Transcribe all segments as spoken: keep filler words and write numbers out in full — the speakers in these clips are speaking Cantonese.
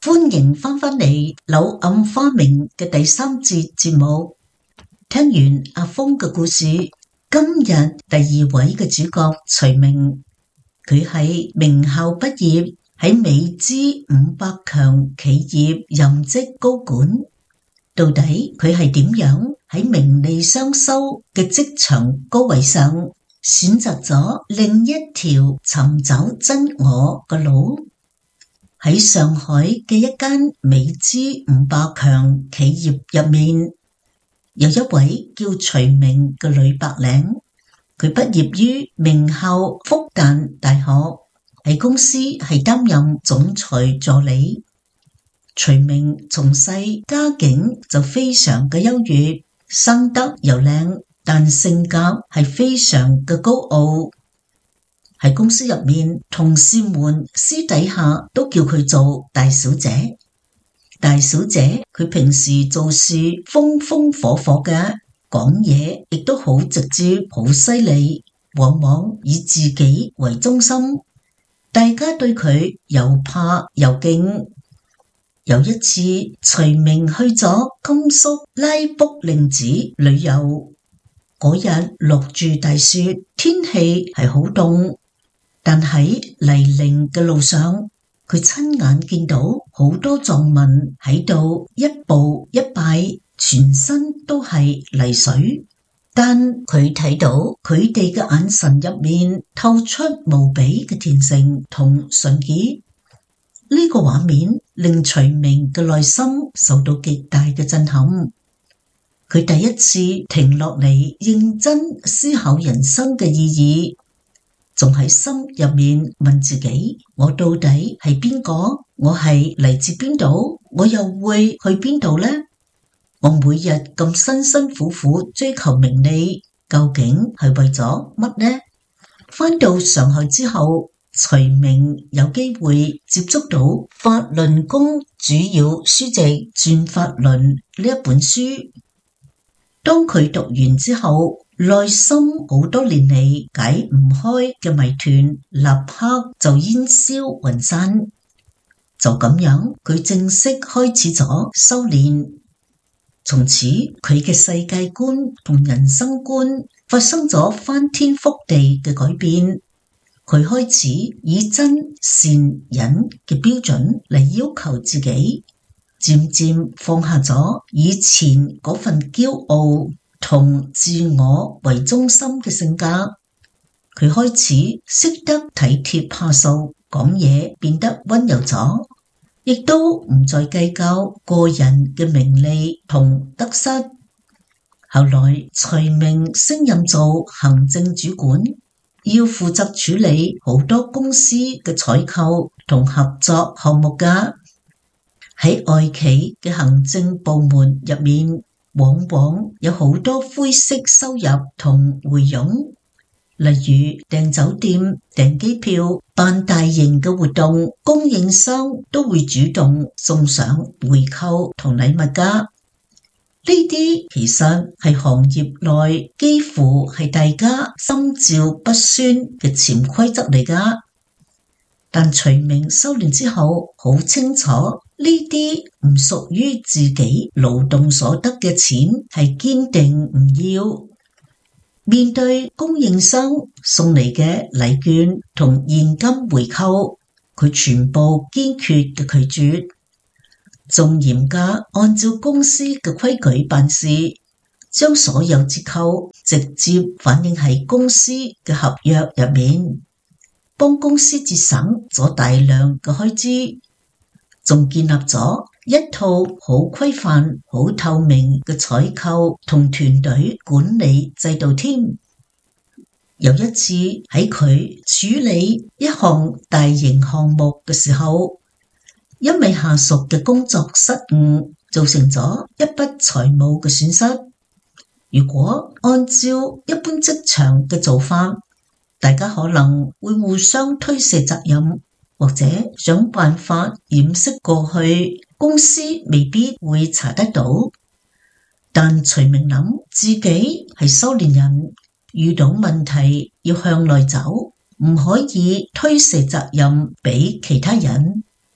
歡迎返返嚟《柳暗花明》嘅第三節節目。聽完阿峰嘅故事，今日第二位嘅主角徐明，佢係名校畢業，喺美資五百強企業任職高管。到底佢係點樣喺名利雙收嘅職場高位上選擇咗另一條尋找真我嘅路？喺上海嘅一間美資五百強企業入面，有一位叫徐明嘅女白領，佢畢業於名校復旦大學，喺公司係擔任總裁助理。徐明從細家境就非常嘅優越，生得又靚，但性格係非常嘅高傲。喺公司入面，同事們私底下都叫佢做大小姐。大小姐佢平時做事風風火火嘅，講嘢亦都好直接，好犀利，往往以自己為中心。大家對佢又怕又敬。有一次，徐明去咗甘肅拉卜楞子旅遊，嗰日落住大雪，天氣係好凍。但喺泥濘嘅路上，佢親眼見到好多藏民喺度一步一拜，全身都係泥水。但佢睇到佢哋嘅眼神入面透出無比嘅虔誠同純潔。呢個畫面令徐明嘅內心受到極大嘅震撼。佢第一次停落嚟認真思考人生嘅意義。仲喺心入面問自己，我到底係邊個？我係嚟自邊度？我又會去邊度呢？我每日咁辛辛苦苦追求名利，究竟係為咗乜呢？返到上海之後，徐明有機會接觸到《法輪功主要書籍·轉法輪》呢一本書。當佢讀完之後，內心好多年嚟解唔開嘅謎團立刻就煙消雲散。就咁樣，佢正式開始咗修煉。從此，佢嘅世界觀同人生觀發生咗翻天覆地嘅改變。佢開始以真善忍嘅標準嚟要求自己，漸漸放下咗以前嗰份驕傲同自我為中心嘅性格。佢開始識得體貼下屬，講嘢變得溫柔咗，亦都唔再計較個人嘅名利同得失。後來徐明升任做行政主管，要負責處理好多公司嘅採購同合作項目㗎。喺外企嘅行政部門入面，往往有好多灰色收入同回傭，例如訂酒店、訂機票、辦大型嘅活動，供應商都會主動送上回扣同禮物㗎。呢啲其實係行業內幾乎係大家心照不宣嘅潛規則嚟㗎。但徐明修煉之後，好清楚呢啲唔屬於自己勞動所得嘅錢，係堅定唔要。面對供應商送嚟嘅禮券同現金回扣，佢全部堅決嘅拒絕，仲嚴格按照公司嘅規矩辦事，將所有折扣直接反映喺公司嘅合約入面，幫公司節省咗大量嘅開支，仲建立咗一套好規範、好透明嘅採購同團隊管理制度添。有一次喺佢處理一項大型項目嘅時候，因為下屬嘅工作失誤，造成咗一筆財務嘅損失。如果按照一般職場嘅做法，大家可能會互相推卸責任，或者想辦法掩飾過去，公司未必會查得到。但徐明諗自己係修煉人，遇到問題要向內走，唔可以推卸責任俾其他人。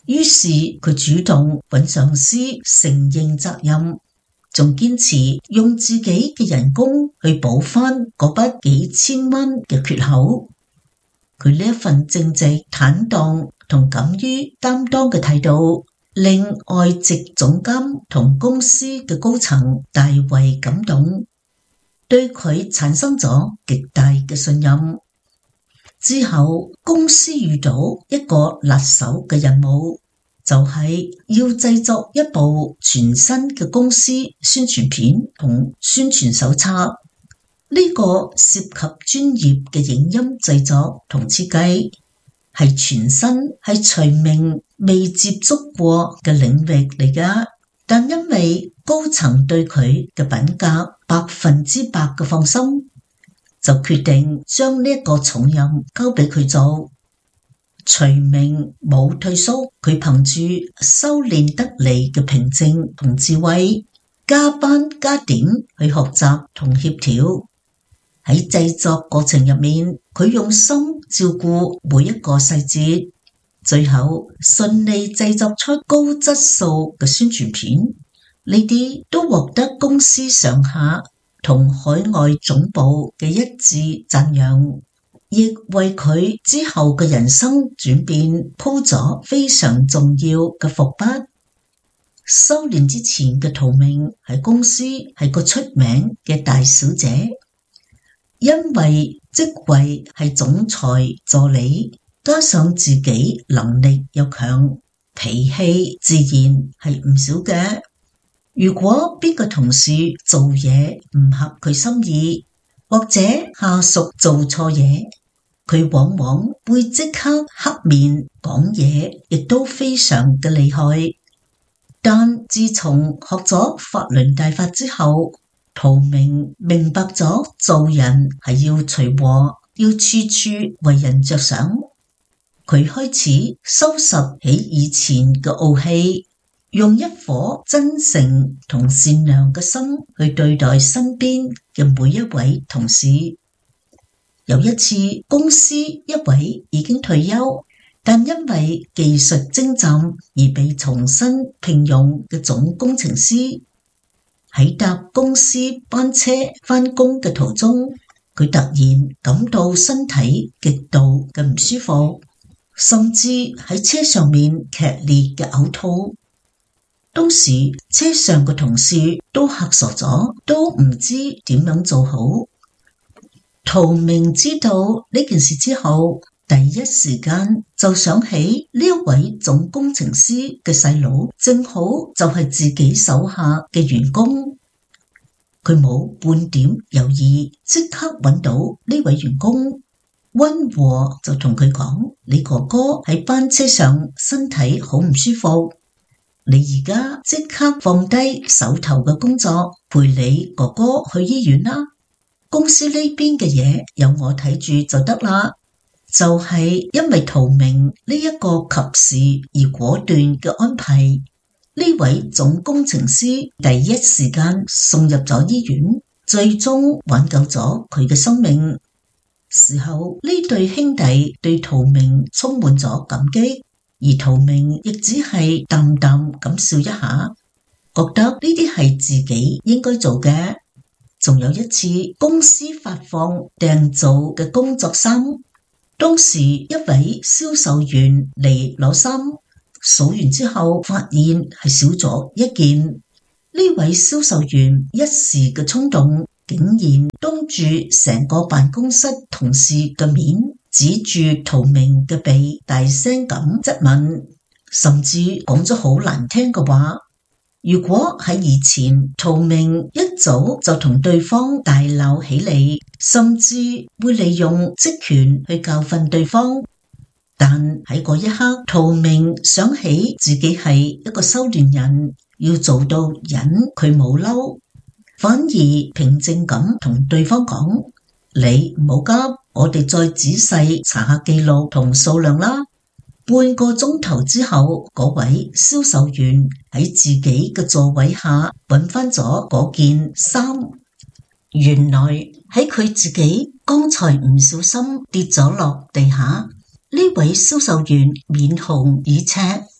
於是佢主動揾上司承認責任，仲堅持用自己嘅人工去補返嗰筆幾千蚊嘅缺口。佢呢一份正直坦蕩同敢於擔當嘅態度，令外籍總監同公司嘅高層大為感動，對佢產生咗極大嘅信任。之後，公司遇到一個辣手嘅任務，就係要製作一部全新嘅公司宣傳片同宣傳手冊。呢個涉及專業嘅影音製作同設計，係全新係徐明未接觸過嘅領域嚟㗎。但因為高層對佢嘅品格百分之百嘅放心，就決定將呢一個重任交俾佢做。徐明冇退縮，佢憑住修煉得嚟嘅平靜同智慧，加班加點去學習同協調。喺製作過程入面，佢用心照顧每一個細節，最後順利製作出高質素嘅宣傳片。呢啲都獲得公司上下同海外總部嘅一致讚揚，亦為佢之後嘅人生轉變鋪咗非常重要嘅伏筆。修煉之前嘅陶明喺公司係個出名嘅大小姐，因為職位係總裁助理，加上自己能力又強，脾氣自然係唔少嘅。如果邊個同事做嘢唔合佢心意，或者下屬做錯嘢，佢往往會即刻黑面講嘢，亦都非常嘅厲害。但自從學咗法輪大法之後，陶明明白咗做人係要隨和，要處處為人着想。佢開始收拾起以前嘅傲氣，用一顆真誠同善良嘅心去對待身邊嘅每一位同事。有一次，公司一位已經退休，但因為技術精湛而被重新聘用嘅總工程師，喺搭公司班車返工嘅途中，佢突然感到身體極度嘅唔舒服，甚至喺車上面劇烈嘅嘔吐。當時車上嘅同事都嚇傻咗，都唔知點樣做好。陶明知道呢件事之後，第一時間就想起呢一位總工程師嘅細佬，正好就係自己手下嘅員工。佢冇半點猶豫，即刻揾到呢位員工，溫和就同佢講：你哥哥喺班車上身體好唔舒服，你而家即刻放低手頭嘅工作，陪你哥哥去醫院啦。公司呢邊嘅嘢由我睇住就得啦。就係因為陶明呢一個及時而果斷嘅安排，呢位總工程師第一時間送入咗醫院，最終挽救咗佢嘅生命。事後呢對兄弟對陶明充滿咗感激，而陶明亦只係淡淡咁笑一下，覺得呢啲係自己應該做嘅。仲有一次，公司發放訂做嘅工作衫，當時一位銷售員嚟攞衫，數完之後發現係少咗一件。呢位銷售員一時嘅衝動，竟然當住成個辦公室同事嘅面，指住陶明嘅鼻大聲咁質問，甚至講咗好難聽嘅話。如果喺以前，陶明一早就同對方大鬧起嚟，甚至會利用職權去教訓對方。但喺嗰一刻，陶明想起自己係一個修煉人，要做到忍佢冇嬲，反而平靜咁同對方講：你唔好急，我哋再仔細查下記錄同數量啦。半個鐘頭之後，嗰位銷售員喺自己嘅座位下揾返咗嗰件衫。原來喺佢自己剛才唔小心跌咗落地下，呢位銷售員面紅耳赤，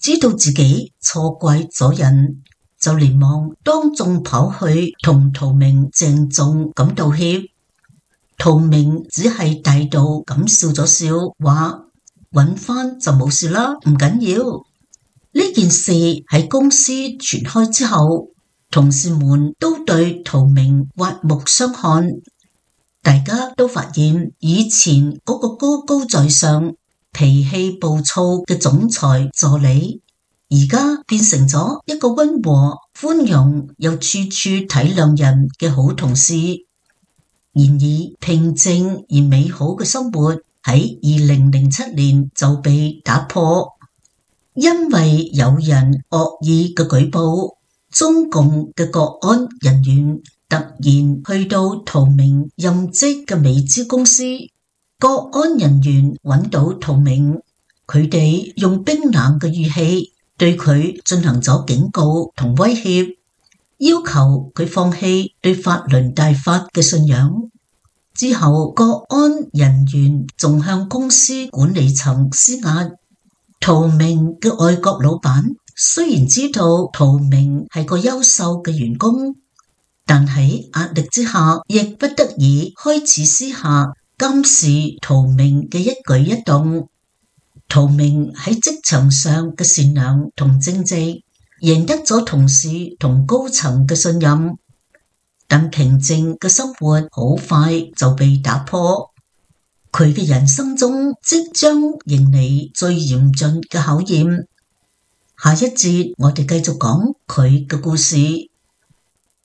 知道自己錯怪咗人，就連忙當眾跑去同陶明鄭重咁道歉。陶明只係大度咁笑咗笑，話揾返就冇事啦，唔緊要。呢件事喺公司傳開之後，同事們都對陶明刮目相看，大家都發現以前嗰個高高在上、脾氣暴躁嘅總裁助理，而家變成咗一個溫和、寬容又處處體諒人嘅好同事。然而平靜而美好嘅生活喺二零零七年就被打破，因為有人惡意嘅舉報，中共嘅國安人員突然去到陶明任職嘅美資公司，國安人員揾到陶明，佢哋用冰冷嘅語氣對佢進行咗警告同威脅，要求佢放棄對法輪大法嘅信仰。之後國安人員仲向公司管理層施壓。陶明嘅外國老闆雖然知道陶明係個優秀嘅員工，但喺壓力之下亦不得已開始私下監視陶明嘅一舉一動。陶明喺職場上嘅善良同正直，贏得咗同事同高層嘅信任，但平靜嘅生活好快就被打破。佢嘅人生中即將迎嚟最嚴峻嘅考驗。下一節我哋繼續講佢嘅故事。